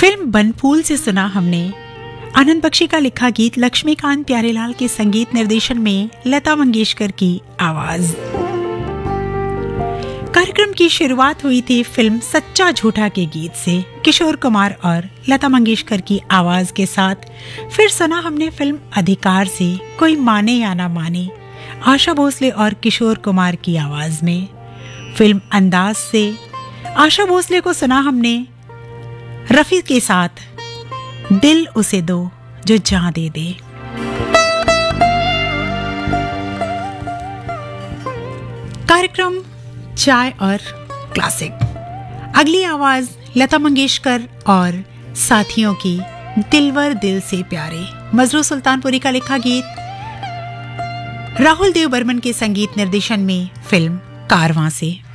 Film Banphool से सुना हमने आनंद बख्शी का लिखा गीत, लक्ष्मीकांत प्यारेलाल के संगीत निर्देशन में लता मंगेशकर की आवाज। कार्यक्रम की शुरुआत हुई थी फिल्म सच्चा झूठा के गीत से, किशोर कुमार और लता मंगेशकर की आवाज के साथ। फिर सुना हमने फिल्म अधिकार से कोई माने या ना माने, आशा भोसले और किशोर कुमार की आवाज में। फिल्म अंदाज से आशा भोसले को सुना हमने रफी के साथ, दिल उसे दो जो जान दे दे। कार्यक्रम चाय और क्लासिक। अगली आवाज लता मंगेशकर और साथियों की, दिलवर दिल से प्यारे। मजरू सुल्तानपुरी का लिखा गीत, राहुल देव बर्मन के संगीत निर्देशन में फिल्म कारवां से।